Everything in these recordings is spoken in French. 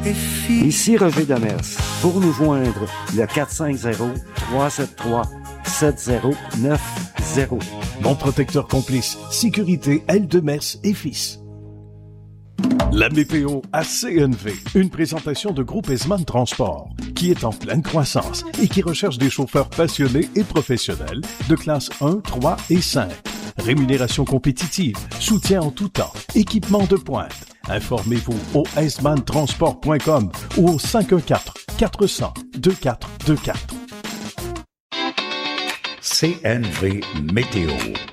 Ici Roger Demers. Pour nous joindre, le 450-373-7090. Mon protecteur complice, sécurité L. Demers et Fils. La météo à CNV, une présentation de Groupe Esman Transport, qui est en pleine croissance et qui recherche des chauffeurs passionnés et professionnels de classe 1, 3 et 5. Rémunération compétitive, soutien en tout temps, équipement de pointe. Informez-vous au esmantransport.com ou au 514-400-2424. CNV Météo.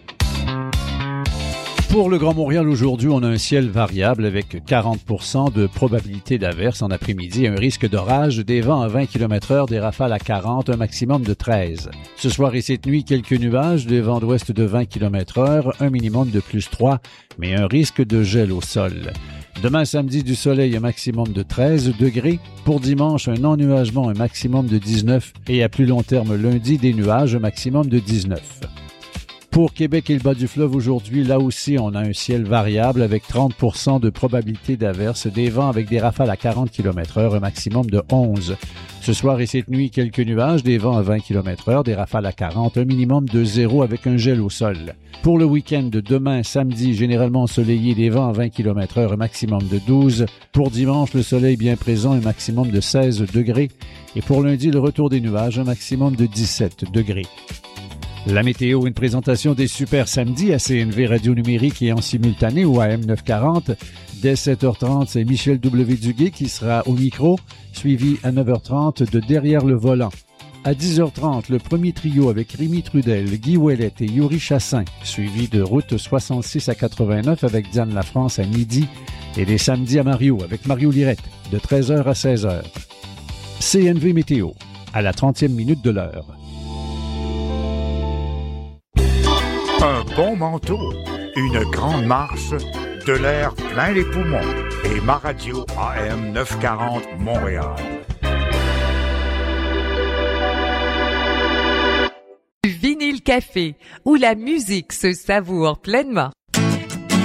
Pour le Grand Montréal, aujourd'hui, on a un ciel variable avec 40% de probabilité d'averse en après-midi, un risque d'orage, des vents à 20 km/h, des rafales à 40, un maximum de 13. Ce soir et cette nuit, quelques nuages, des vents d'ouest de 20 km/h, un minimum de plus 3, mais un risque de gel au sol. Demain, samedi, du soleil, un maximum de 13 degrés. Pour dimanche, un ennuagement, un maximum de 19. Et à plus long terme, lundi, des nuages, un maximum de 19. Pour Québec et le bas du fleuve aujourd'hui, là aussi, on a un ciel variable avec 30% de probabilité d'averse, des vents avec des rafales à 40 km/h, un maximum de 11. Ce soir et cette nuit, quelques nuages, des vents à 20 km/h, des rafales à 40, un minimum de 0 avec un gel au sol. Pour le week-end de demain, samedi, généralement ensoleillé, des vents à 20 km/h, un maximum de 12. Pour dimanche, le soleil bien présent, un maximum de 16 degrés. Et pour lundi, le retour des nuages, un maximum de 17 degrés. La météo, une présentation des Super Samedis à CNV Radio Numérique et en simultané ou AM 940. Dès 7h30, c'est Michel W. Duguay qui sera au micro, suivi à 9h30 de Derrière le volant. À 10h30, le premier trio avec Rémi Trudel, Guy Ouellette et Yuri Chassin, suivi de Route 66 à 89 avec Diane Lafrance à midi et les samedis à Mario avec Mario Lirette de 13h à 16h. CNV Météo, à la 30e minute de l'heure. Un bon manteau, une grande marche, de l'air plein les poumons et ma radio AM 940 Montréal. Vinyle Café, où la musique se savoure pleinement.